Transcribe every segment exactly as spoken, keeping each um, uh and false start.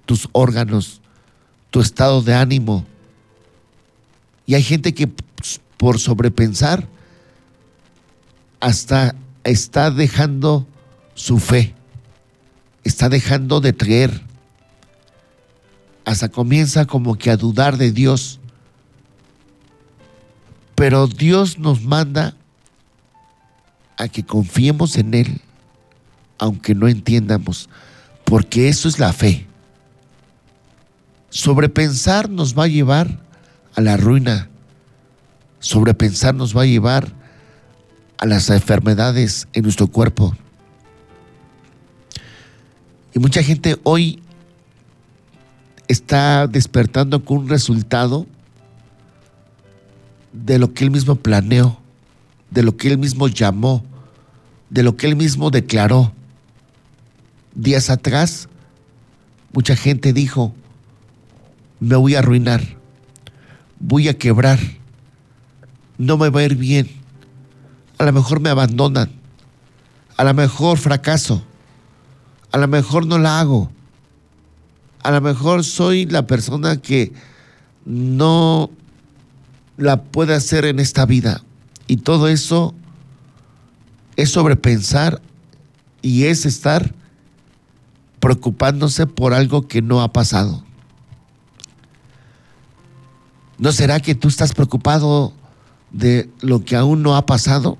tus órganos, tu estado de ánimo. Y hay gente que por sobrepensar hasta está dejando su fe, está dejando de creer, hasta comienza como que a dudar de Dios. Pero Dios nos manda a que confiemos en Él, aunque no entiendamos, porque eso es la fe. Sobrepensar nos va a llevar a la ruina. Sobrepensar nos va a llevar a las enfermedades en nuestro cuerpo. Y mucha gente hoy está despertando con un resultado de lo que él mismo planeó, de lo que él mismo llamó, de lo que él mismo declaró. Días atrás, mucha gente dijo: me voy a arruinar, voy a quebrar, no me va a ir bien, a lo mejor me abandonan, a lo mejor fracaso, a lo mejor no la hago, a lo mejor soy la persona que no la puede hacer en esta vida. Y todo eso es sobrepensar y es estar preocupándose por algo que no ha pasado. ¿No será que tú estás preocupado de lo que aún no ha pasado?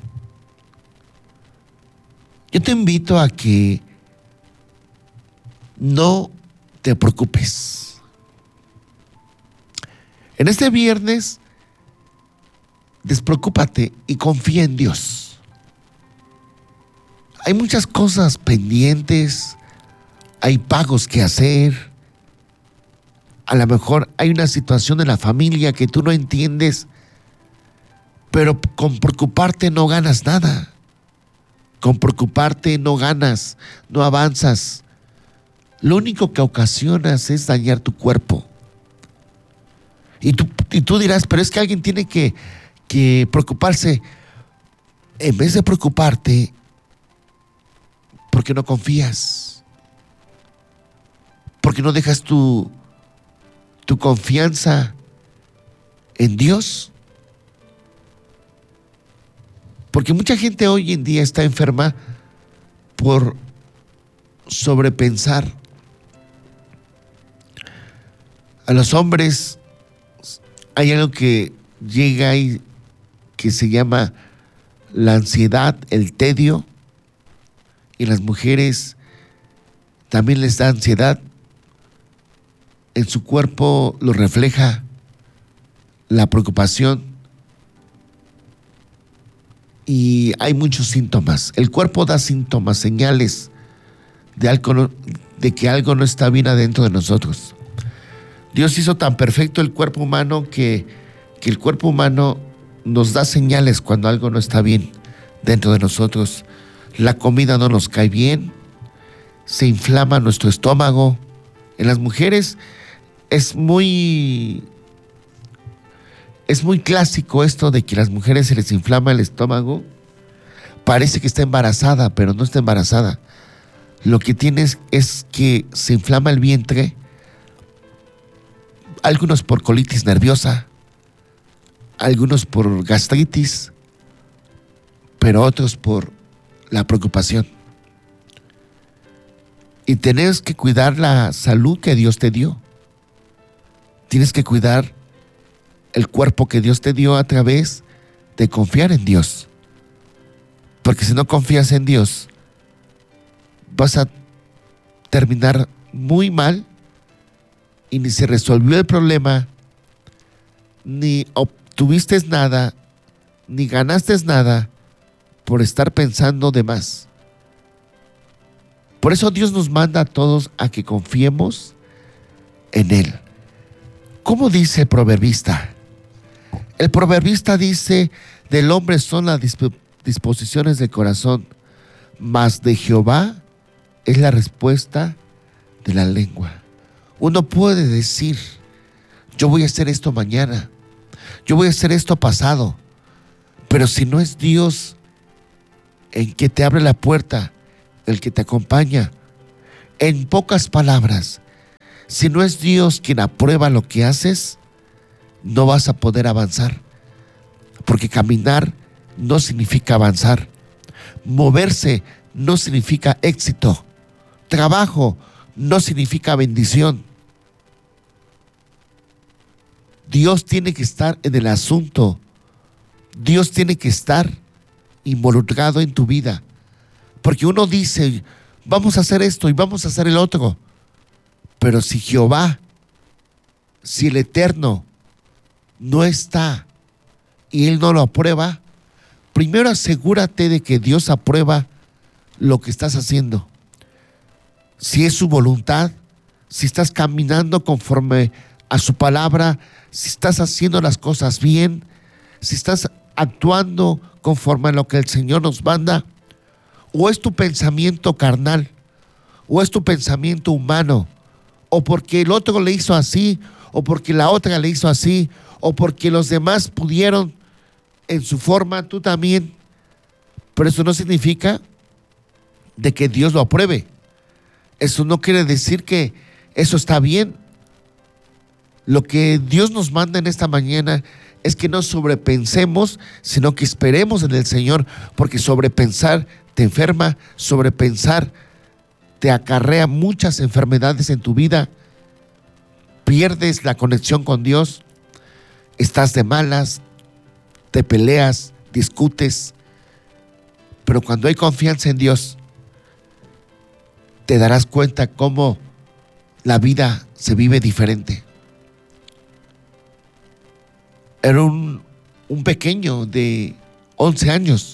Yo te invito a que no te preocupes. En este viernes, despreocúpate y confía en Dios. Hay muchas cosas pendientes, hay pagos que hacer. A lo mejor hay una situación en la familia que tú no entiendes, pero con preocuparte no ganas nada. Con preocuparte no ganas, no avanzas. Lo único que ocasionas es dañar tu cuerpo. Y tú, y tú dirás, pero es que alguien tiene que, que preocuparse. En vez de preocuparte, ¿por qué no confías? ¿Por qué no dejas tu, tu confianza en Dios? Porque mucha gente hoy en día está enferma por sobrepensar. A los hombres hay algo que llega y que se llama la ansiedad, el tedio, y las mujeres también les da ansiedad. En su cuerpo lo refleja la preocupación. Y hay muchos síntomas. El cuerpo da síntomas, señales de, algo, de que algo no está bien adentro de nosotros. Dios hizo tan perfecto el cuerpo humano que, que el cuerpo humano nos da señales cuando algo no está bien dentro de nosotros. La comida no nos cae bien, se inflama nuestro estómago. En las mujeres es muy... Es muy clásico esto de que a las mujeres se les inflama el estómago. Parece que está embarazada, pero no está embarazada. Lo que tiene es, es que se inflama el vientre, algunos por colitis nerviosa, algunos por gastritis, pero otros por la preocupación. Y tienes que cuidar la salud que Dios te dio. Tienes que cuidar el cuerpo que Dios te dio a través de confiar en Dios. Porque si no confías en Dios, vas a terminar muy mal y ni se resolvió el problema, ni obtuviste nada, ni ganaste nada por estar pensando de más. Por eso Dios nos manda a todos a que confiemos en Él. ¿Cómo dice el proverbista? El proverbista dice: del hombre son las disp- disposiciones del corazón, mas de Jehová es la respuesta de la lengua. Uno puede decir: yo voy a hacer esto mañana, yo voy a hacer esto pasado, pero si no es Dios el que te abre la puerta, el que te acompaña, en pocas palabras, Si no es Dios quien aprueba lo que haces, no vas a poder avanzar. Porque caminar no significa avanzar. Moverse no significa éxito. Trabajo no significa bendición. Dios tiene que estar en el asunto. Dios tiene que estar involucrado en tu vida. Porque uno dice, vamos a hacer esto y vamos a hacer el otro. Pero si Jehová, si el Eterno no está y Él no lo aprueba, primero asegúrate de que Dios aprueba lo que estás haciendo. Si es su voluntad, si estás caminando conforme a su palabra, si estás haciendo las cosas bien, si estás actuando conforme a lo que el Señor nos manda, o es tu pensamiento carnal, o es tu pensamiento humano, o porque el otro le hizo así, o porque la otra le hizo así, o porque los demás pudieron en su forma, tú también. Pero eso no significa de que Dios lo apruebe. Eso no quiere decir que eso está bien. Lo que Dios nos manda en esta mañana es que no sobrepensemos, sino que esperemos en el Señor, porque sobrepensar te enferma, sobrepensar te acarrea muchas enfermedades en tu vida, pierdes la conexión con Dios, estás de malas, te peleas, discutes, pero cuando hay confianza en Dios, te darás cuenta cómo la vida se vive diferente. Era un, un pequeño de once años,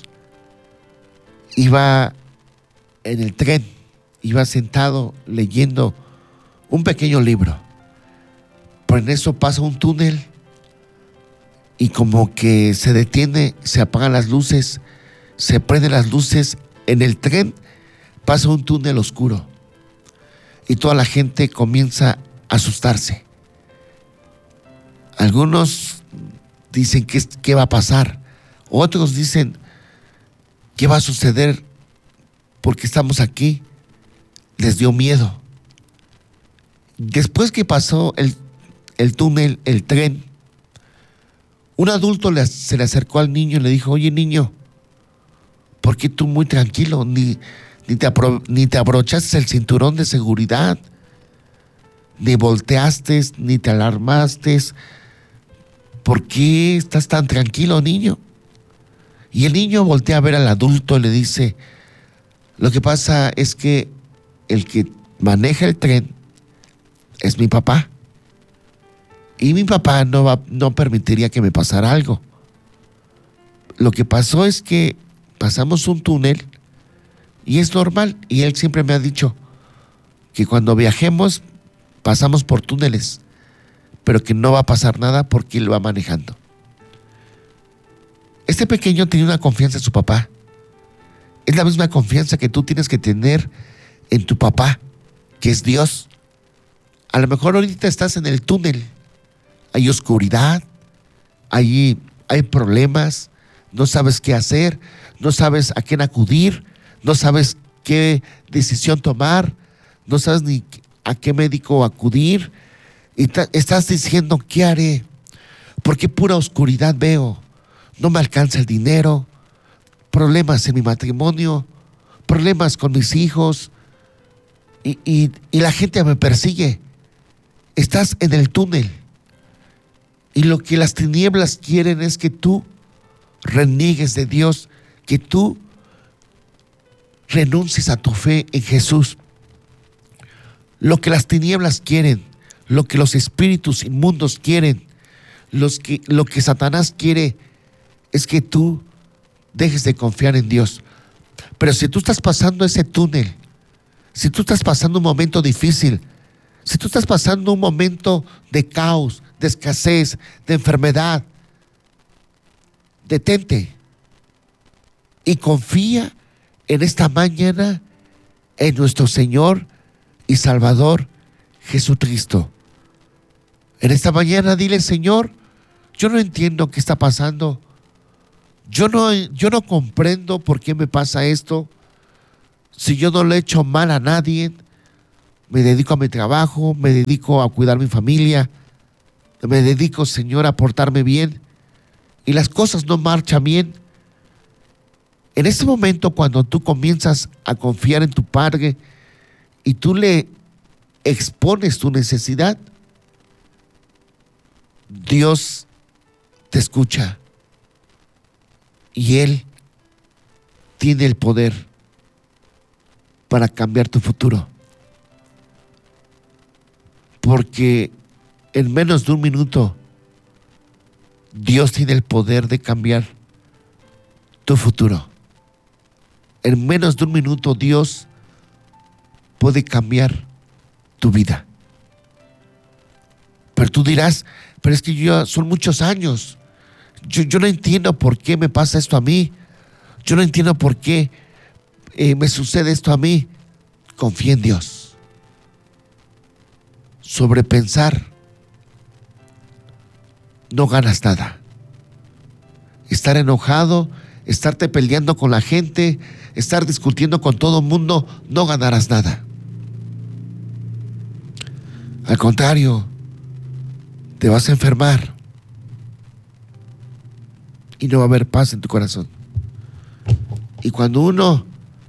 iba en el tren, iba sentado leyendo un pequeño libro, pero en eso pasa un túnel y como que se detiene, se apagan las luces, se prenden las luces, en el tren pasa un túnel oscuro y toda la gente comienza a asustarse. Algunos dicen ¿qué, qué va a pasar? Otros dicen ¿qué va a suceder? Porque estamos aquí. Les dio miedo. Después que pasó el, el túnel, el tren, un adulto le, se le acercó al niño y le dijo, oye niño, ¿por qué tú muy tranquilo? Ni, ni, te apro, ni te abrochaste el cinturón de seguridad, ni volteaste, ni te alarmaste. ¿Por qué estás tan tranquilo, niño? Y el niño voltea a ver al adulto y le dice, lo que pasa es que el que maneja el tren es mi papá. Y mi papá no, va, no permitiría que me pasara algo. Lo que pasó es que pasamos un túnel y es normal. Y él siempre me ha dicho que cuando viajemos pasamos por túneles, pero que no va a pasar nada porque él va manejando. Este pequeño tenía una confianza en su papá. Es la misma confianza que tú tienes que tener en tu papá, que es Dios. A lo mejor ahorita estás en el túnel, hay oscuridad, hay, hay problemas, no sabes qué hacer, no sabes a quién acudir, no sabes qué decisión tomar, no sabes ni a qué médico acudir, y ta, estás diciendo, ¿qué haré? ¿Por qué pura oscuridad veo? No me alcanza el dinero, problemas en mi matrimonio, problemas con mis hijos, y, y, y la gente me persigue. Estás en el túnel, y lo que las tinieblas quieren es que tú reniegues de Dios, que tú renuncies a tu fe en Jesús. Lo que las tinieblas quieren, lo que los espíritus inmundos quieren, los que, lo que Satanás quiere es que tú dejes de confiar en Dios. Pero si tú estás pasando ese túnel, si tú estás pasando un momento difícil, si tú estás pasando un momento de caos, de escasez, de enfermedad, detente y confía en esta mañana en nuestro Señor y Salvador Jesucristo. En esta mañana dile, Señor, yo no entiendo qué está pasando. Yo no, yo no comprendo por qué me pasa esto. Si yo no le he hecho mal a nadie, Me dedico a mi trabajo, me dedico a cuidar a mi familia, me dedico, Señor, a portarme bien y las cosas no marchan bien. En ese momento, cuando tú comienzas a confiar en tu Padre y tú le expones tu necesidad, Dios te escucha y Él tiene el poder para cambiar tu futuro. Porque en menos de un minuto, Dios tiene el poder de cambiar tu futuro. En menos de un minuto, Dios puede cambiar tu vida. Pero tú dirás, pero es que yo, son muchos años. Yo, yo no entiendo por qué me pasa esto a mí. Yo no entiendo por qué eh, me sucede esto a mí. Confía en Dios. Sobrepensar, no ganas nada. Estar enojado, estarte peleando con la gente, estar discutiendo con todo el mundo, no ganarás nada. Al contrario, te vas a enfermar y no va a haber paz en tu corazón. Y cuando uno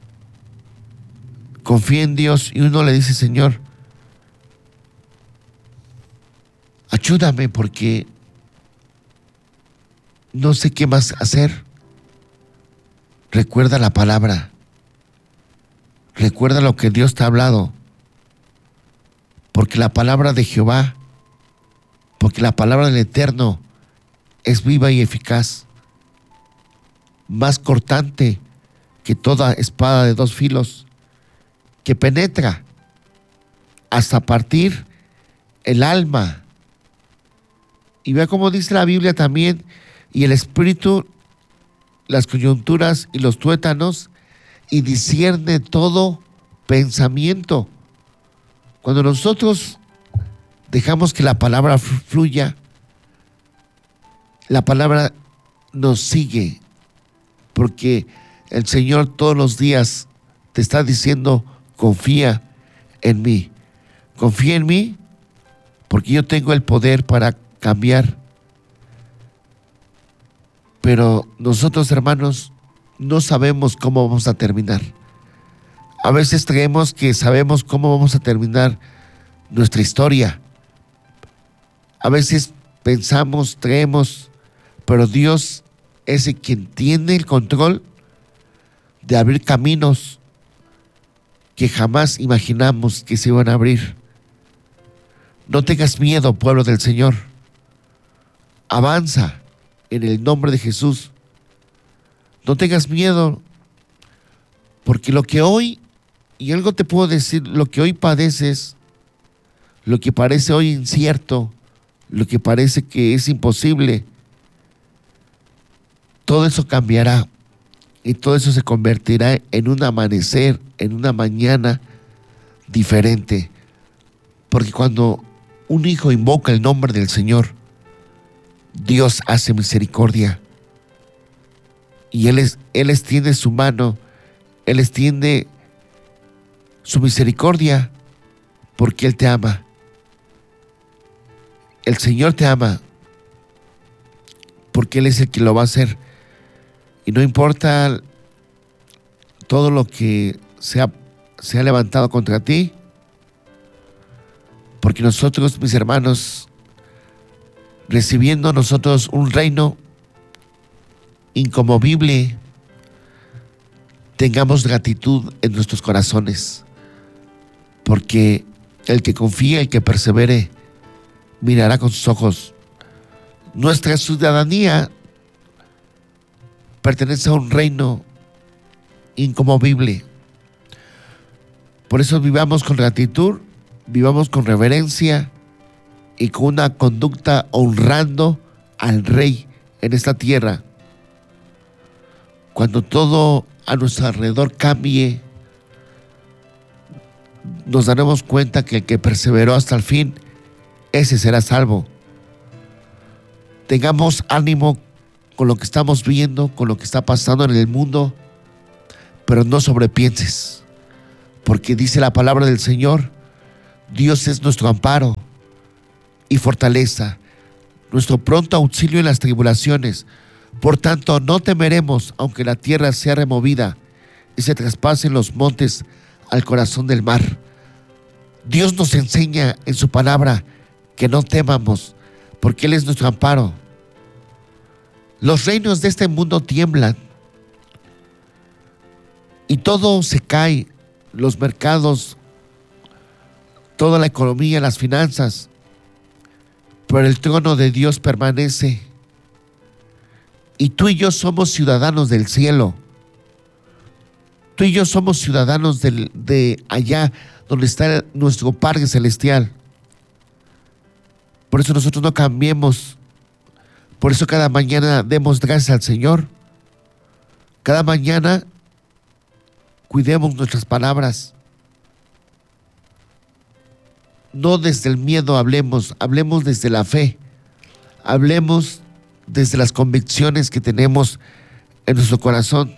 confía en Dios y uno le dice, Señor, ayúdame porque no sé qué más hacer. Recuerda la palabra. Recuerda lo que Dios te ha hablado. Porque la palabra de Jehová, porque la palabra del Eterno es viva y eficaz, más cortante que toda espada de dos filos, que penetra hasta partir el alma. Y vea cómo dice la Biblia también, y el espíritu, las coyunturas y los tuétanos, y discierne todo pensamiento. Cuando nosotros dejamos que la palabra fluya, la palabra nos sigue, porque el Señor todos los días te está diciendo, confía en mí, confía en mí, porque yo tengo el poder para cambiar. Pero nosotros, hermanos, no sabemos cómo vamos a terminar. A veces creemos que sabemos cómo vamos a terminar nuestra historia. A veces pensamos, creemos, pero Dios es el quien tiene el control de abrir caminos que jamás imaginamos que se iban a abrir. No tengas miedo, pueblo del Señor. Avanza en el nombre de Jesús. No tengas miedo, porque lo que hoy, y algo te puedo decir, lo que hoy padeces, lo que parece hoy incierto, lo que parece que es imposible, todo eso cambiará y todo eso se convertirá en un amanecer, en una mañana diferente. Porque cuando un hijo invoca el nombre del Señor, Dios hace misericordia. Y Él, es, Él extiende su mano, Él extiende su misericordia, porque Él te ama. El Señor te ama, porque Él es el que lo va a hacer. Y no importa todo lo que se ha, se ha levantado contra ti, porque nosotros, mis hermanos, recibiendo nosotros un reino inconmovible, tengamos gratitud en nuestros corazones, porque el que confía, el que persevere, mirará con sus ojos. Nuestra ciudadanía pertenece a un reino inconmovible. Por eso vivamos con gratitud, vivamos con reverencia y con una conducta honrando al Rey en esta tierra. Cuando todo a nuestro alrededor cambie, nos daremos cuenta que el que perseveró hasta el fin, ese será salvo. Tengamos ánimo con lo que estamos viendo, con lo que está pasando en el mundo, pero no sobrepienses, porque dice la palabra del Señor Dios es nuestro amparo y fortaleza, nuestro pronto auxilio en las tribulaciones. Por tanto, no temeremos, aunque la tierra sea removida y se traspasen los montes al corazón del mar. Dios nos enseña en su palabra que no temamos, porque Él es nuestro amparo. Los reinos de este mundo tiemblan y todo se cae, los mercados, toda la economía, las finanzas, pero el trono de Dios permanece. Y tú y yo somos ciudadanos del cielo. Tú y yo somos ciudadanos del, de allá donde está nuestro Padre Celestial. Por eso nosotros no cambiemos. Por eso cada mañana demos gracias al Señor. Cada mañana cuidemos nuestras palabras. No desde el miedo hablemos, hablemos desde la fe. Hablemos desde las convicciones que tenemos en nuestro corazón.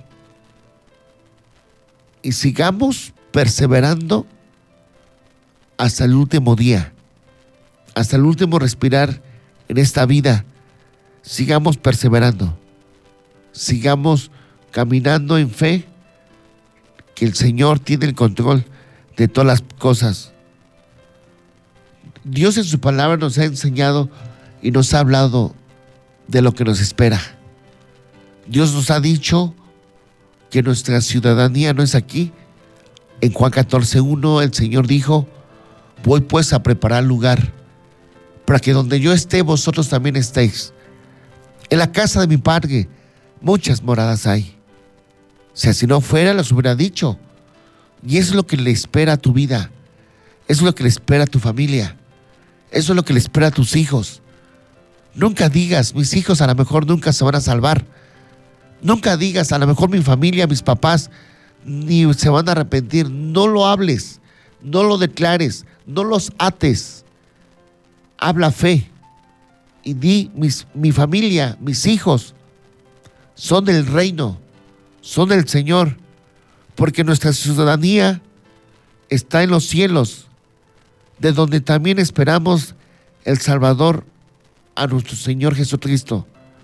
Y sigamos perseverando hasta el último día, hasta el último respirar en esta vida. Sigamos perseverando, sigamos caminando en fe, que el Señor tiene el control de todas las cosas. Dios en su palabra nos ha enseñado y nos ha hablado de lo que nos espera. Dios nos ha dicho que nuestra ciudadanía no es aquí. En Juan catorce uno el Señor dijo: voy pues a preparar lugar para que donde yo esté vosotros también estéis. En la casa de mi Padre muchas moradas hay. Si así no fuera, los hubiera dicho. Y eso es lo que le espera a tu vida. Eso es lo que le espera a tu familia. Eso es lo que le espera a tus hijos. Nunca digas, mis hijos a lo mejor nunca se van a salvar. Nunca digas, a lo mejor mi familia, mis papás, ni se van a arrepentir. No lo hables, no lo declares, no los ates. Habla fe y di, mis, mi familia, mis hijos son del reino, son del Señor, porque nuestra ciudadanía está en los cielos, de donde también esperamos el Salvador, a nuestro Señor Jesucristo.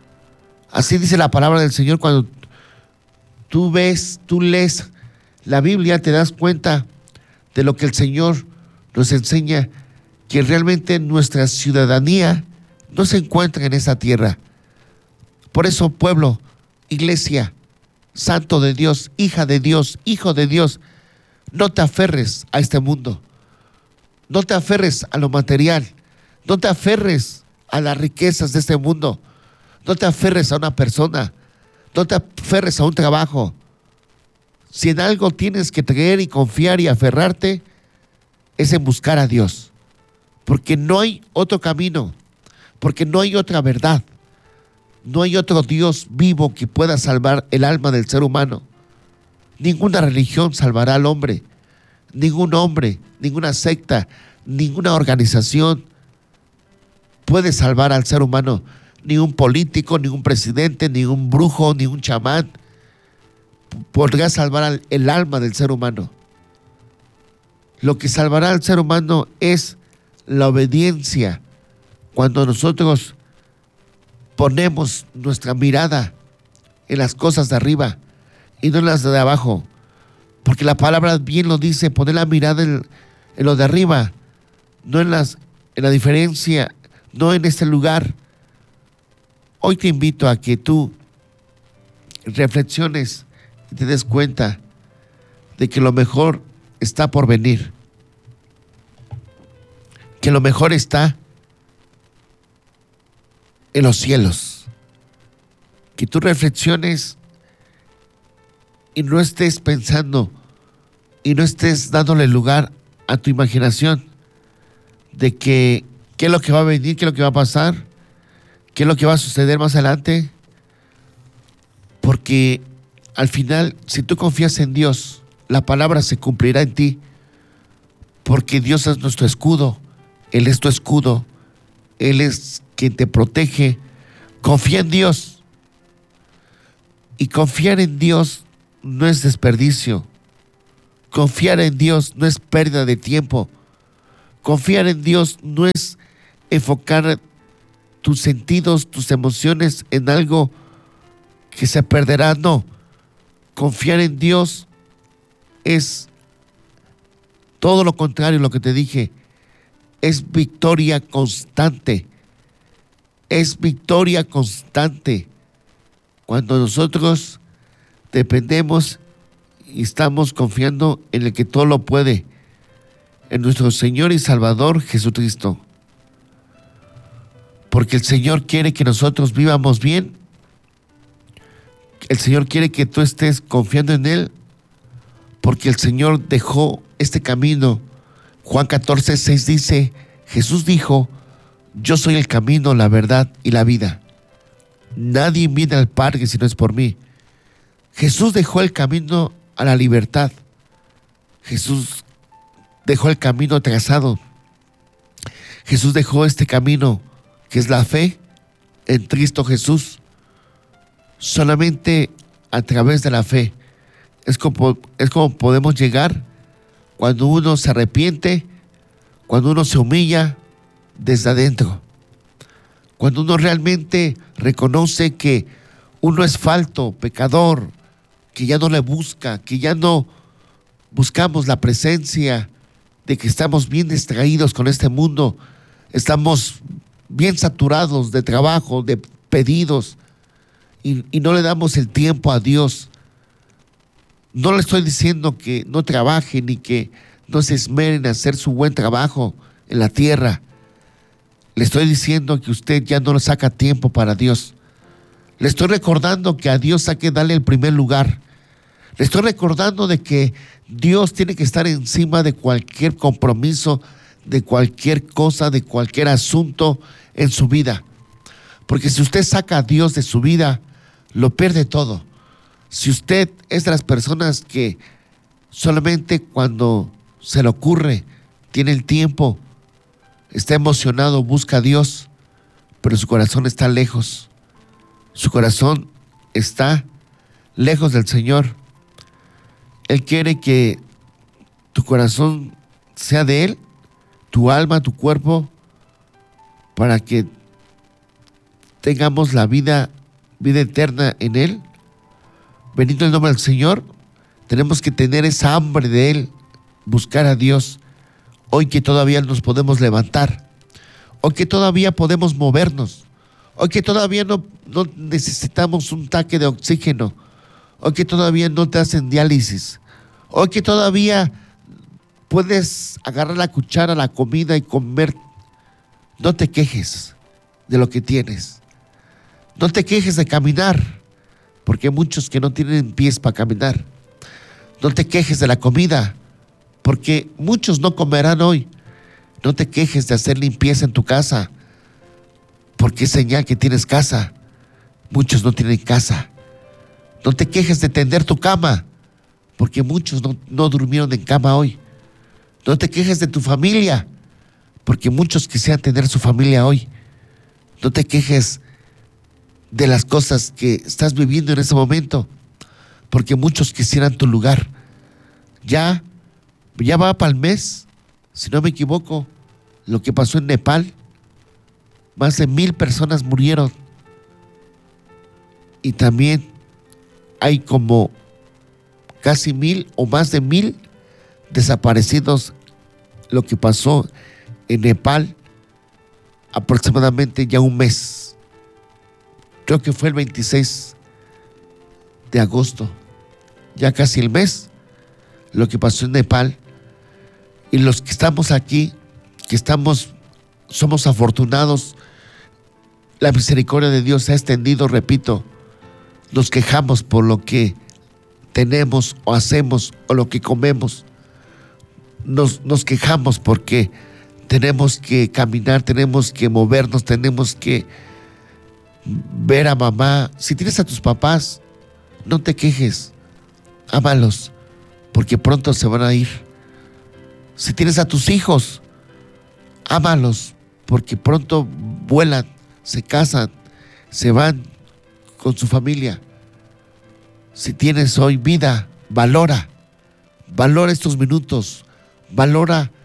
Así dice la palabra del Señor. Cuando tú ves, tú lees la Biblia, te das cuenta de lo que el Señor nos enseña, que realmente nuestra ciudadanía no se encuentra en esa tierra. Por eso, pueblo, iglesia, santo de Dios, hija de Dios, hijo de Dios, no te aferres a este mundo. No te aferres a lo material. No te aferres a las riquezas de este mundo. No te aferres a una persona. No te aferres a un trabajo. Si en algo tienes que creer y confiar y aferrarte, es en buscar a Dios. Porque no hay otro camino. Porque no hay otra verdad. No hay otro Dios vivo que pueda salvar el alma del ser humano. Ninguna religión salvará al hombre. Ningún hombre, ninguna secta, ninguna organización puede salvar al ser humano. Ni un político, ni un presidente, ni un brujo, ni un chamán podrá salvar al, el alma del ser humano. Lo que salvará al ser humano es la obediencia. Cuando nosotros ponemos nuestra mirada en las cosas de arriba y no en las de abajo. Porque la palabra bien lo dice, poner la mirada en, en lo de arriba, no en, las, en la diferencia, no en este lugar. Hoy te invito a que tú reflexiones y te des cuenta de que lo mejor está por venir. Que lo mejor está en los cielos. Que tú reflexiones y no estés pensando y no estés dándole lugar a tu imaginación de que qué es lo que va a venir, qué es lo que va a pasar, qué es lo que va a suceder más adelante. Porque al final, si tú confías en Dios, la palabra se cumplirá en ti, porque Dios es nuestro escudo. Él es tu escudo. Él es quien te protege. Confía en Dios. Y confiar en Dios no es desperdicio. Confiar en Dios no es pérdida de tiempo. Confiar en Dios no es enfocar tus sentidos, tus emociones en algo que se perderá, no. Confiar en Dios es todo lo contrario a lo que te dije. Es victoria constante. Es victoria constante. Cuando nosotros dependemos y estamos confiando en el que todo lo puede, en nuestro Señor y Salvador Jesucristo. Porque el Señor quiere que nosotros vivamos bien. El Señor quiere que tú estés confiando en Él, porque el Señor dejó este camino. Juan catorce, seis dice, Jesús dijo, yo soy el camino, la verdad y la vida. Nadie viene al Padre si no es por mí. Jesús dejó el camino a la libertad. Jesús dejó el camino trazado. Jesús dejó este camino que es la fe en Cristo Jesús. Solamente a través de la fe es como, es como podemos llegar cuando uno se arrepiente, cuando uno se humilla desde adentro, cuando uno realmente reconoce que uno es falto, pecador, que ya no le busca, que ya no buscamos la presencia, de que estamos bien distraídos con este mundo, estamos bien saturados de trabajo, de pedidos, y, y no le damos el tiempo a Dios. No le estoy diciendo que no trabaje ni que no se esmeren en hacer su buen trabajo en la tierra. Le estoy diciendo que usted ya no le saca tiempo para Dios. Le estoy recordando que a Dios hay que darle el primer lugar. Le estoy recordando de que Dios tiene que estar encima de cualquier compromiso, de cualquier cosa, de cualquier asunto en su vida. Porque si usted saca a Dios de su vida, lo pierde todo. Si usted es de las personas que solamente cuando se le ocurre, tiene el tiempo, está emocionado, busca a Dios, pero su corazón está lejos. Su corazón está lejos del Señor. Él quiere que tu corazón sea de Él, tu alma, tu cuerpo, para que tengamos la vida, vida eterna en Él. Bendito el nombre del Señor. Tenemos que tener esa hambre de Él, buscar a Dios. Hoy que todavía nos podemos levantar, hoy que todavía podemos movernos, hoy que todavía no, no necesitamos un tanque de oxígeno, hoy que todavía no te hacen diálisis, hoy que todavía puedes agarrar la cuchara, la comida y comer. No te quejes de lo que tienes. No te quejes de caminar, porque hay muchos que no tienen pies para caminar. No te quejes de la comida, porque muchos no comerán hoy. No te quejes de hacer limpieza en tu casa, porque es señal que tienes casa. Muchos no tienen casa. No te quejes de tender tu cama, porque muchos no, no durmieron en cama hoy. No te quejes de tu familia, porque muchos quisieran tener su familia hoy. No te quejes de las cosas que estás viviendo en ese momento, porque muchos quisieran tu lugar. Ya, ya va para el mes, si no me equivoco, lo que pasó en Nepal. Más de mil personas murieron. Y también hay como casi mil o más de mil desaparecidos. Lo que pasó en Nepal aproximadamente ya un mes. Creo que fue el veintiséis de agosto. Ya casi el mes. Lo que pasó en Nepal. Y los que estamos aquí, que estamos, somos afortunados, la misericordia de Dios se ha extendido, repito. Nos quejamos por lo que tenemos o hacemos o lo que comemos. Nos, nos quejamos porque tenemos que caminar, tenemos que movernos, tenemos que ver a mamá. Si tienes a tus papás, no te quejes, ámalos, porque pronto se van a ir. Si tienes a tus hijos, ámalos, porque pronto vuelan, se casan, se van con su familia. Si tienes hoy vida, valora, valora estos minutos, valora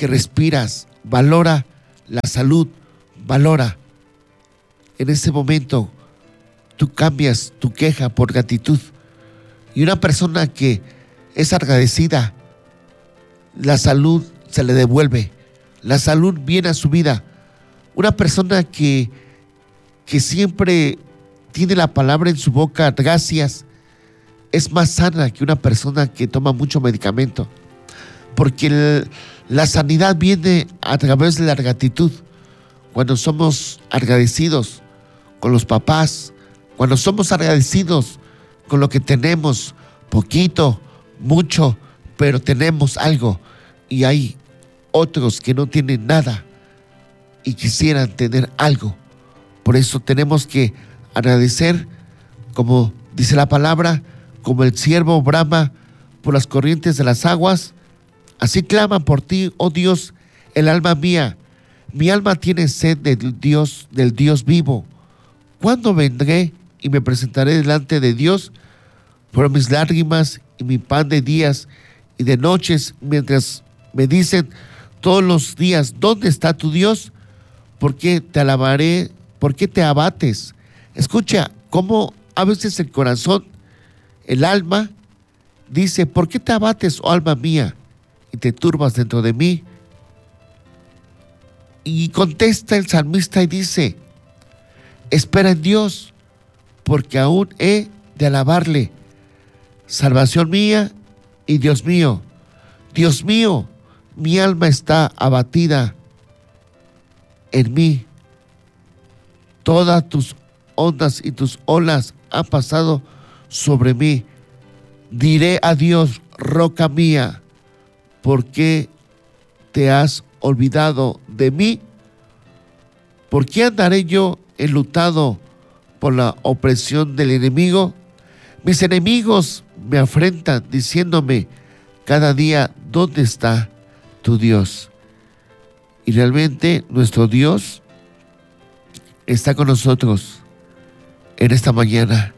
que respiras, valora la salud, valora. En ese momento tú cambias tu queja por gratitud. Y una persona que es agradecida, la salud se le devuelve, la salud viene a su vida. Una persona que, que siempre tiene la palabra en su boca, gracias, es más sana que una persona que toma mucho medicamento. Porque el, la sanidad viene a través de la gratitud. Cuando somos agradecidos con los papás, cuando somos agradecidos con lo que tenemos, poquito, mucho, pero tenemos algo, y hay otros que no tienen nada y quisieran tener algo. Por eso tenemos que agradecer, como dice la palabra, como el siervo brama por las corrientes de las aguas, así clama por ti, oh Dios, el alma mía. Mi alma tiene sed del Dios, del Dios vivo. ¿Cuándo vendré y me presentaré delante de Dios? Por mis lágrimas y mi pan de días y de noches, mientras me dicen todos los días, ¿dónde está tu Dios? ¿Por qué te alabaré? ¿Por qué te abates? Escucha cómo a veces el corazón, el alma, dice, ¿por qué te abates, oh alma mía, y te turbas dentro de mí? Y contesta el salmista y dice, espera en Dios, porque aún he de alabarle, salvación mía y Dios mío. Dios mío, mi alma está abatida en mí. Todas tus ondas y tus olas han pasado sobre mí. Diré a Dios, roca mía, ¿por qué te has olvidado de mí? ¿Por qué andaré yo enlutado por la opresión del enemigo? Mis enemigos me afrentan diciéndome cada día, ¿dónde está tu Dios? Y realmente nuestro Dios está con nosotros en esta mañana.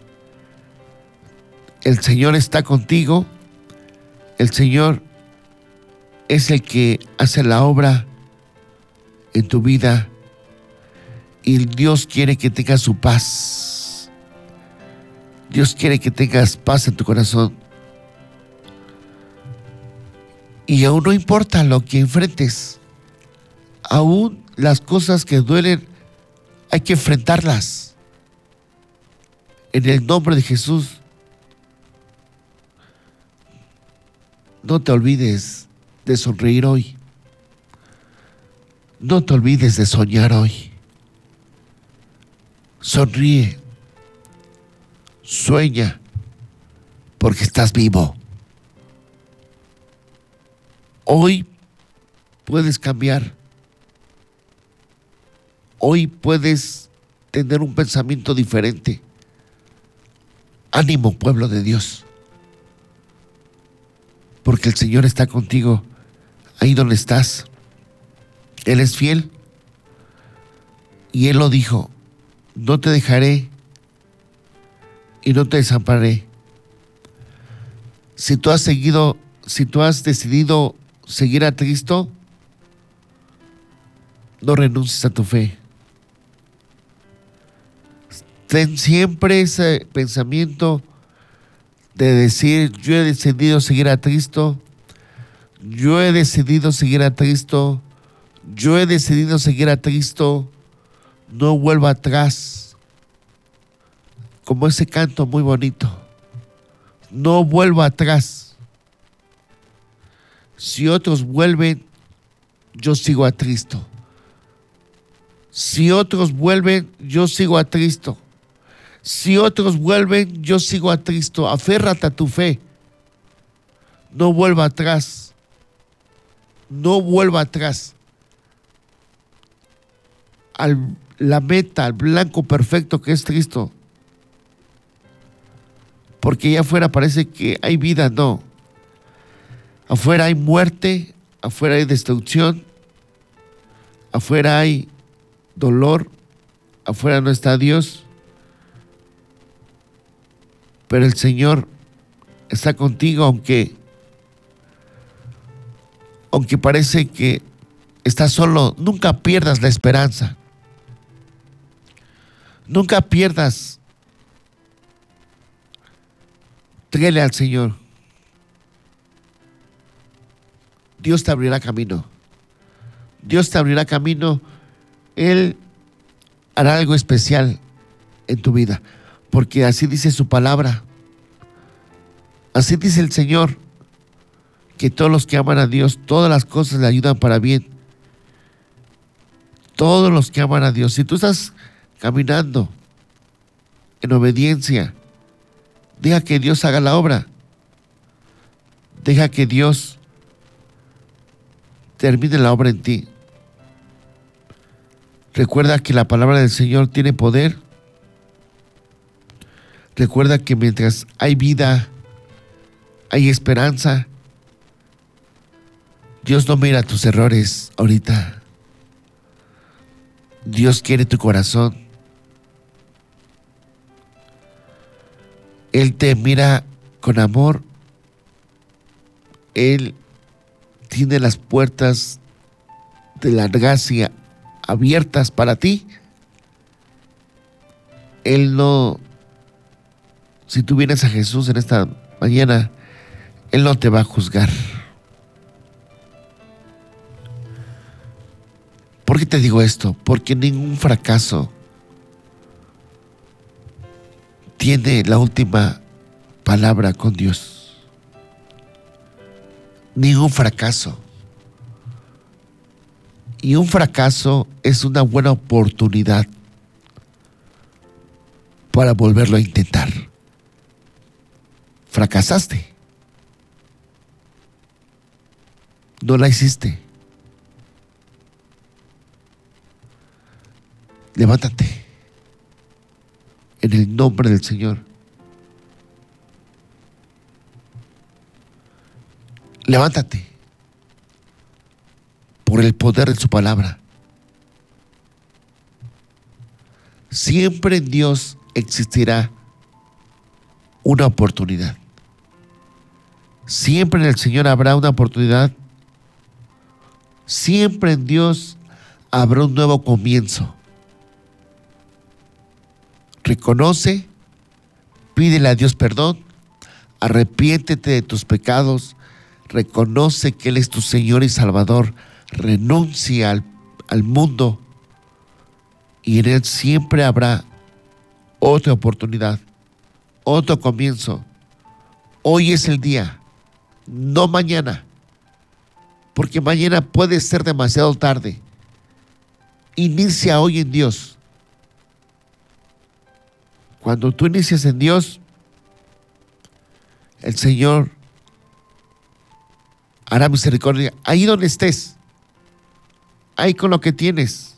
El Señor está contigo. El Señor es el que hace la obra en tu vida. Y Dios quiere que tengas su paz. Dios quiere que tengas paz en tu corazón. Y aún no importa lo que enfrentes, aún las cosas que duelen, hay que enfrentarlas. En el nombre de Jesús, no te olvides de sonreír hoy. No te olvides de soñar hoy. Sonríe. Sueña, porque estás vivo. Hoy puedes cambiar. Hoy puedes tener un pensamiento diferente. Ánimo, pueblo de Dios. Porque el Señor está contigo ahí donde estás. Él es fiel. Y Él lo dijo, no te dejaré y no te desampararé. Si tú has seguido, si tú has decidido seguir a Cristo, no renuncies a tu fe. Ten siempre ese pensamiento de decir, yo he decidido seguir a Cristo, yo he decidido seguir a Cristo, yo he decidido seguir a Cristo, no vuelva atrás. Como ese canto muy bonito, no vuelva atrás. Si otros vuelven, yo sigo a Cristo. Si otros vuelven, yo sigo a Cristo. Si otros vuelven, yo sigo a Cristo. Aférrate a tu fe. No vuelva atrás. No vuelva atrás. A la meta, al blanco perfecto que es Cristo. Porque allá afuera parece que hay vida, no. Afuera hay muerte, afuera hay destrucción, afuera hay dolor, afuera no está Dios. Pero el Señor está contigo, aunque, aunque parece que estás solo, nunca pierdas la esperanza. Nunca pierdas. Tráele al Señor. Dios te abrirá camino. Dios te abrirá camino. Él hará algo especial en tu vida, porque así dice su palabra. Así dice el Señor, que todos los que aman a Dios, todas las cosas le ayudan para bien. Todos los que aman a Dios. Si tú estás caminando en obediencia, deja que Dios haga la obra. Deja que Dios termine la obra en ti. Recuerda que la palabra del Señor tiene poder. Recuerda que mientras hay vida, hay esperanza. Dios no mira tus errores ahorita. Dios quiere tu corazón. Él te mira con amor. Él tiene las puertas de la gracia abiertas para ti. Él no, si tú vienes a Jesús en esta mañana, Él no te va a juzgar. ¿Por qué te digo esto? Porque ningún fracaso tiene la última palabra con Dios. Ningún fracaso. Y un fracaso es una buena oportunidad para volverlo a intentar. Fracasaste. No la hiciste. Levántate en el nombre del Señor. Levántate por el poder de su palabra. Siempre en Dios existirá una oportunidad. Siempre en el Señor habrá una oportunidad. Siempre en Dios habrá un nuevo comienzo. Reconoce, pídele a Dios perdón, arrepiéntete de tus pecados, reconoce que Él es tu Señor y Salvador, renuncia al, al mundo y en Él siempre habrá otra oportunidad, otro comienzo. Hoy es el día, no mañana, porque mañana puede ser demasiado tarde. Inicia hoy en Dios. Cuando tú inicias en Dios, el Señor hará misericordia ahí donde estés, ahí con lo que tienes.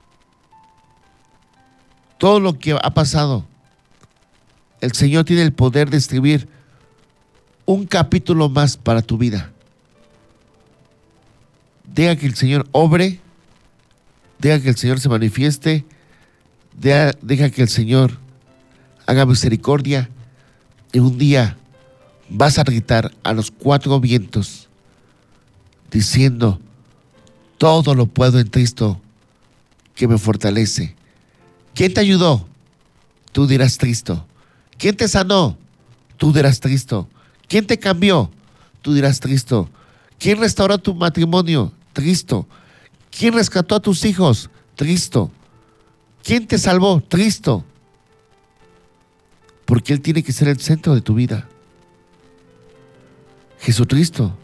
Todo lo que ha pasado, el Señor tiene el poder de escribir un capítulo más para tu vida. Deja que el Señor obre, deja que el Señor se manifieste, deja, deja que el Señor haga misericordia, y un día vas a gritar a los cuatro vientos diciendo: todo lo puedo en Cristo que me fortalece. ¿Quién te ayudó? Tú dirás Cristo. ¿Quién te sanó? Tú dirás Cristo. ¿Quién te cambió? Tú dirás Cristo. ¿Quién restauró tu matrimonio? Cristo. ¿Quién rescató a tus hijos? Cristo. ¿Quién te salvó? Cristo. Porque Él tiene que ser el centro de tu vida. Jesucristo,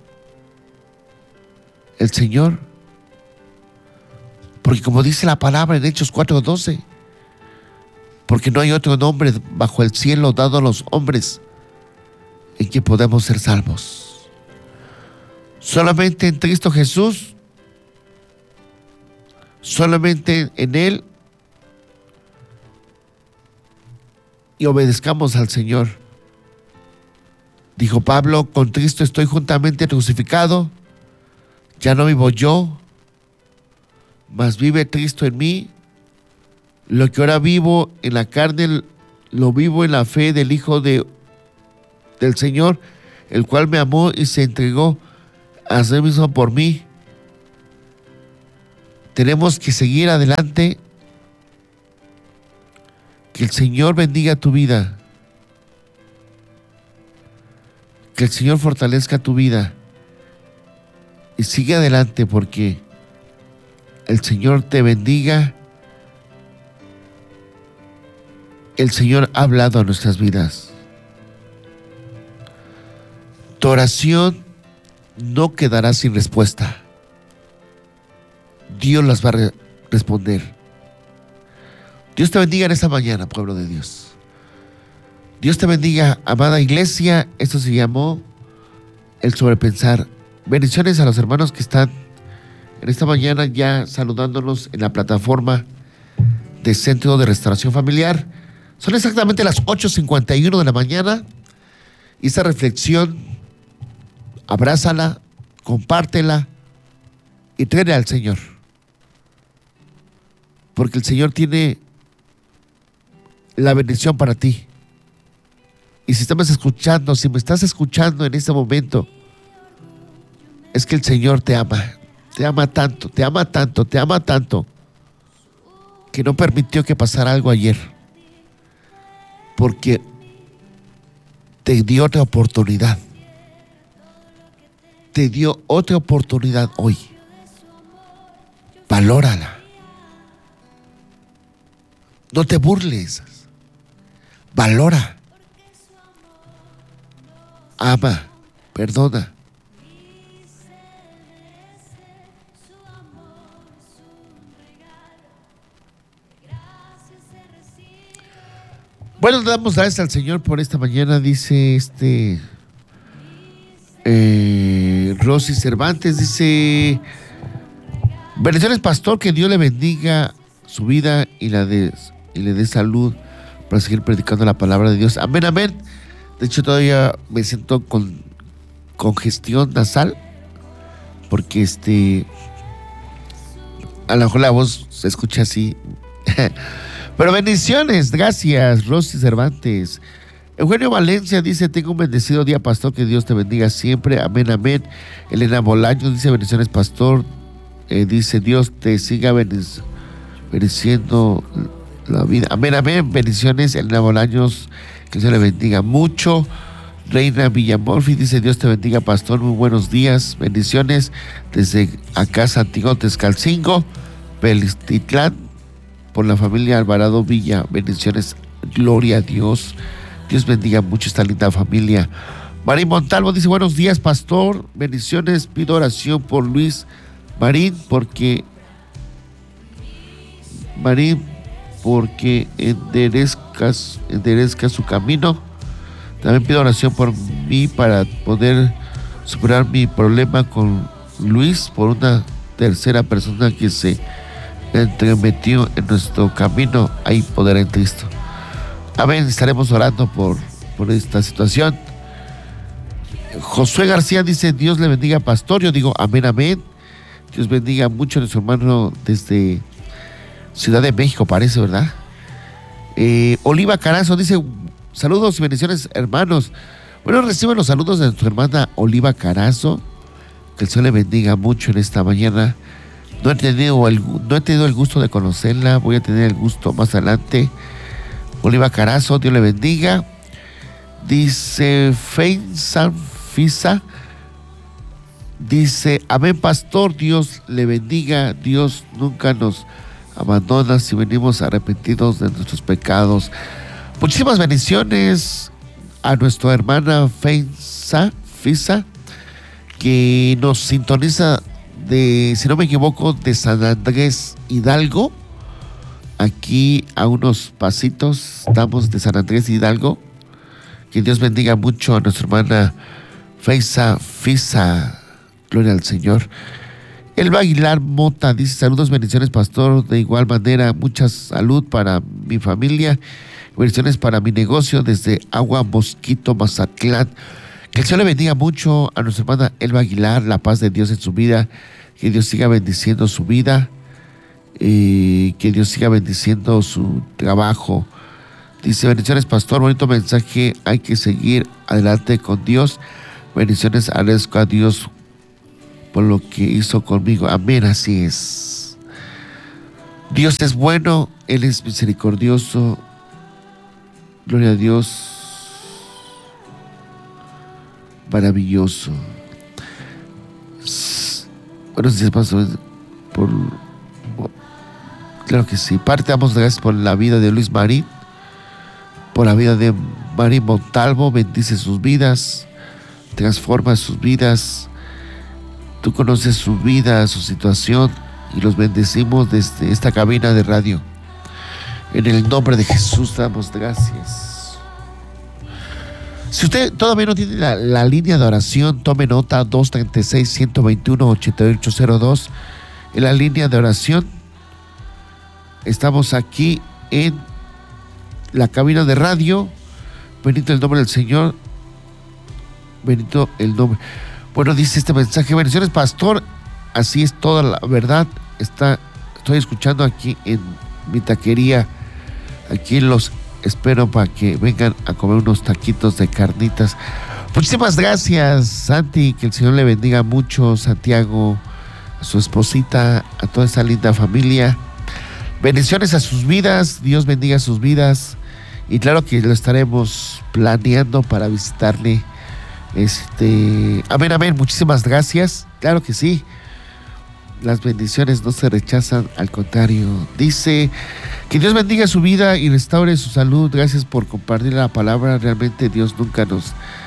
el Señor. Porque como dice la palabra en Hechos cuatro doce, porque no hay otro nombre bajo el cielo dado a los hombres en que podemos ser salvos. Solamente en Cristo Jesús, solamente en Él, y obedezcamos al Señor. Dijo Pablo: con Cristo estoy juntamente crucificado, ya no vivo yo, mas vive Cristo en mí. Lo que ahora vivo en la carne, lo vivo en la fe del Hijo de, del Señor, el cual me amó y se entregó a sí mismo por mí. Tenemos que seguir adelante. Que el Señor bendiga tu vida. Que el Señor fortalezca tu vida. Y sigue adelante porque el Señor te bendiga. El Señor ha hablado a nuestras vidas. Tu oración no quedará sin respuesta. Dios las va a re- responder. Dios te bendiga en esta mañana, pueblo de Dios. Dios te bendiga, amada iglesia. Esto se llamó el sobrepensar. Bendiciones a los hermanos que están en esta mañana ya saludándonos en la plataforma de Centro de Restauración Familiar. Son exactamente las ocho cincuenta y uno de la mañana. Y esta reflexión, abrázala, compártela y tráela al Señor. Porque el Señor tiene la bendición para ti. Y si estamos escuchando, si me estás escuchando en este momento, es que el Señor te ama. Te ama tanto, te ama tanto, te ama tanto, que no permitió que pasara algo ayer. Porque te dio otra oportunidad. Te dio otra oportunidad hoy. Valórala. No te burles. Valora. Ama. Perdona. Bueno, damos gracias al Señor por esta mañana, dice este eh, Rosy Cervantes, dice: bendiciones, pastor, que Dios le bendiga su vida y, la de, y le dé salud para seguir predicando la palabra de Dios. Amén, amén. De hecho, todavía me siento con congestión nasal, porque este, a lo mejor la voz se escucha así. Pero bendiciones, gracias, Rosy Cervantes. Eugenio Valencia dice: tengo un bendecido día, pastor, que Dios te bendiga siempre, amén, amén. Elena Bolaños dice: bendiciones, pastor, eh, dice: Dios te siga bendic- bendiciendo la vida, amén, amén. Bendiciones, Elena Bolaños, que se le bendiga mucho. Reina Villamorfi dice: Dios te bendiga, pastor, muy buenos días, bendiciones desde acá, Santiago Texcalcingo, Pelistitlán, por la familia Alvarado Villa, bendiciones, gloria a Dios. Dios bendiga mucho esta linda familia. Marín Montalvo dice: buenos días, pastor, bendiciones, pido oración por Luis Marín, porque Marín, porque enderezcas, enderezca su camino. También pido oración por mí para poder superar mi problema con Luis, por una tercera persona que se entremetió en nuestro camino. Hay poder en Cristo. Amén. Estaremos orando por, por esta situación. Josué García dice: Dios le bendiga, pastor. Yo digo amén, amén. Dios bendiga mucho a nuestro hermano desde Ciudad de México, parece, ¿verdad? Eh, Oliva Carazo dice: saludos y bendiciones, hermanos. Bueno, reciben los saludos de nuestra hermana Oliva Carazo. Que el Señor le bendiga mucho en esta mañana. No he, tenido el, no he tenido el gusto de conocerla. Voy a tener el gusto más adelante. Oliva Carazo, Dios le bendiga. Dice Feinsan Fisa. Dice: amén, pastor, Dios le bendiga. Dios nunca nos abandona si venimos arrepentidos de nuestros pecados. Muchísimas bendiciones a nuestra hermana Feinsa Fisa, que nos sintoniza de, si no me equivoco, de San Andrés Hidalgo. Aquí a unos pasitos estamos de San Andrés Hidalgo. Que Dios bendiga mucho a nuestra hermana Feisa Fisa. Gloria al Señor. Elba Aguilar Mota dice: saludos, bendiciones, pastor. De igual manera, mucha salud para mi familia. Bendiciones para mi negocio desde Agua Mosquito, Mazatlán. Que el Señor le bendiga mucho a nuestra hermana Elba Aguilar, la paz de Dios en su vida. Que Dios siga bendiciendo su vida. Eh, que Dios siga bendiciendo su trabajo. Dice: bendiciones, pastor, bonito mensaje. Hay que seguir adelante con Dios. Bendiciones, agradezco a Dios por lo que hizo conmigo. Amén, así es. Dios es bueno, Él es misericordioso. Gloria a Dios. Maravilloso. Buenos días, pastor. Por, claro que sí. Parte, damos gracias por la vida de Luis Marín, por la vida de Marín Montalvo. Bendice sus vidas, transforma sus vidas. Tú conoces su vida, su situación, y los bendecimos desde esta cabina de radio. En el nombre de Jesús damos gracias. Si usted todavía no tiene la, la línea de oración, tome nota: dos treinta y seis, ciento veintiuno, ochenta y ocho cero dos. En la línea de oración, estamos aquí en la cabina de radio. Bendito el nombre del Señor. Bendito el nombre. Bueno, dice este mensaje: bendiciones, pastor. Así es toda la verdad. Está, estoy escuchando aquí en mi taquería. Aquí los espero para que vengan a comer unos taquitos de carnitas. Muchísimas gracias, Santi. Que el Señor le bendiga mucho, Santiago, a su esposita, a toda esta linda familia. Bendiciones a sus vidas. Dios bendiga sus vidas. Y claro que lo estaremos planeando para visitarle. Este, amén, amén. Muchísimas gracias. Claro que sí. Las bendiciones no se rechazan, al contrario. Dice: que Dios bendiga su vida y restaure su salud. Gracias por compartir la palabra. Realmente Dios nunca nos,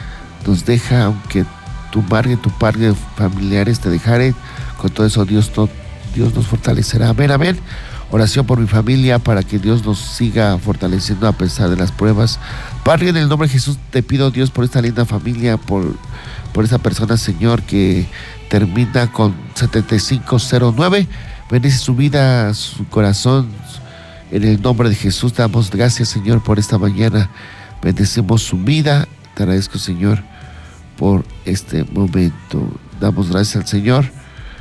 nos deja, aunque tu madre, tu padre, familiares te dejaren. Con todo eso Dios, no, Dios nos fortalecerá. Amén, amén. Oración por mi familia, para que Dios nos siga fortaleciendo a pesar de las pruebas. Padre, en el nombre de Jesús te pido, Dios, por esta linda familia, por, por esta persona, Señor, que termina con setenta y cinco cero nueve. Bendice su vida, su corazón. En el nombre de Jesús te damos gracias, Señor, por esta mañana. Bendecimos su vida. Te agradezco, Señor, por este momento. Damos gracias al Señor.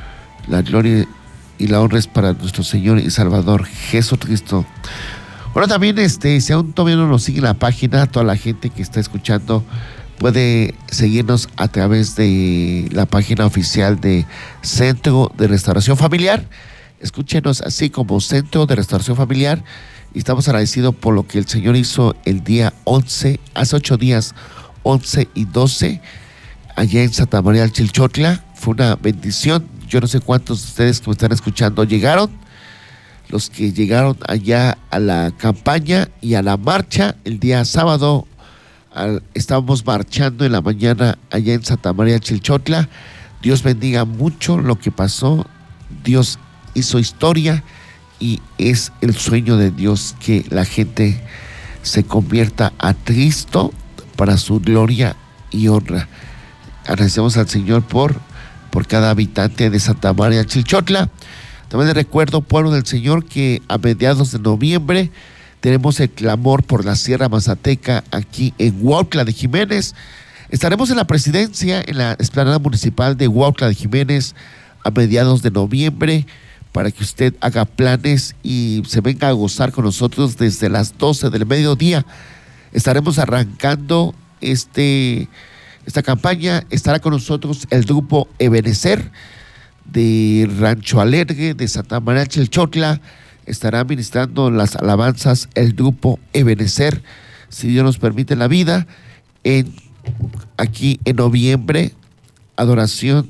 La gloria y la honra es para nuestro Señor y Salvador Jesucristo. Bueno, también este, si aún todavía no nos sigue en la página, toda la gente que está escuchando puede seguirnos a través de la página oficial de Centro de Restauración Familiar. Escúchenos así como Centro de Restauración Familiar. Y estamos agradecidos por lo que el Señor hizo el día once, hace ocho días, once y doce, allá en Santa María del Chilchotla. Fue una bendición. Yo no sé cuántos de ustedes que me están escuchando llegaron. Los que llegaron allá a la campaña y a la marcha el día sábado. Al, estábamos marchando en la mañana allá en Santa María del Chilchotla. Dios bendiga mucho lo que pasó. Dios hizo historia y es el sueño de Dios que la gente se convierta a Cristo para su gloria y honra. Agradecemos al Señor por, por cada habitante de Santa María del Chilchotla. También les recuerdo, pueblo del Señor, que a mediados de noviembre tenemos el clamor por la Sierra Mazateca aquí en Huautla de Jiménez. Estaremos en la presidencia, en la explanada municipal de Huautla de Jiménez a mediados de noviembre, para que usted haga planes y se venga a gozar con nosotros desde las doce del mediodía. Estaremos arrancando este, esta campaña. Estará con nosotros el grupo Ebenecer de Rancho Alergue, de Santa María Chilchotla. Estará ministrando las alabanzas el grupo Ebenecer, si Dios nos permite la vida, en, aquí en noviembre. Adoración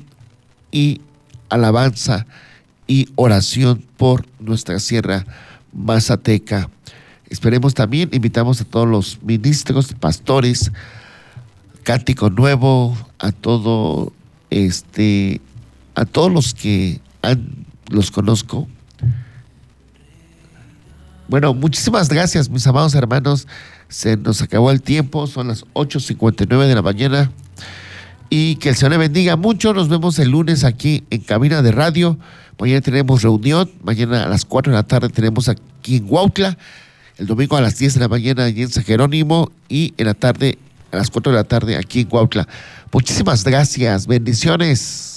y alabanza y oración por nuestra Sierra Mazateca. Esperemos también, invitamos a todos los ministros, pastores, Cántico Nuevo, a todo este, a todos los que han, los conozco. Bueno, muchísimas gracias, mis amados hermanos. Se nos acabó el tiempo, son las ocho cincuenta y nueve de la mañana. Y que el Señor le bendiga mucho. Nos vemos el lunes aquí en Cabina de Radio. Mañana tenemos reunión. Mañana a las cuatro de la tarde tenemos aquí en Huautla. El domingo a las diez de la mañana allí en San Jerónimo. Y en la tarde, a las cuatro de la tarde aquí en Huautla. Muchísimas gracias. Bendiciones.